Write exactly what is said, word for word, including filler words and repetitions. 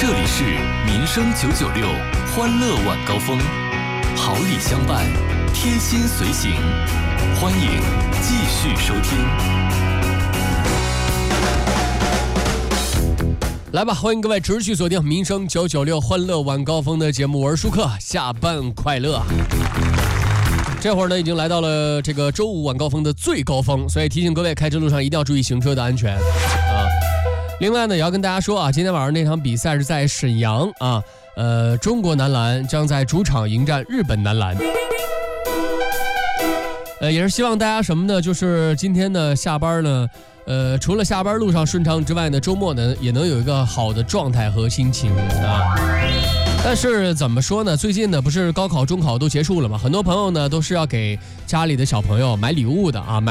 里是民生九九六欢乐晚高峰，好礼相伴，贴心随行，欢迎继续收听。 来吧，欢迎各位持续锁定民生九九六欢乐晚高峰的节目，我是舒克，下班快乐。这会儿呢，已经来到了这个周五晚高峰的最高峰，所以提醒各位开车路上一定要注意行车的安全啊。另外呢，也要跟大家说啊，今天晚上那场比赛是在沈阳啊，呃，中国男篮将在主场迎战日本男篮。呃，也是希望大家什么呢？就是今天呢下班呢。呃，除了下班路上顺畅之外呢，周末呢也能有一个好的状态和心情啊。但是怎么说呢？最近呢不是高考、中考都结束了吗？很多朋友呢都是要给家里的小朋友买礼物的啊，买。